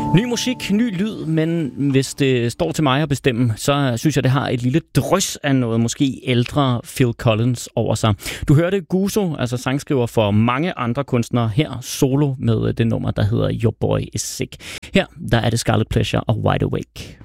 Ny musik, ny lyd, men hvis det står til mig at bestemme, så synes jeg, det har et lille drys af noget måske ældre Phil Collins over sig. Du hørte Guzo, altså sangskriver for mange andre kunstnere, her solo med det nummer, der hedder Your Boy Is Sick. Her, der er det Scarlet Pleasure og Wide Awake.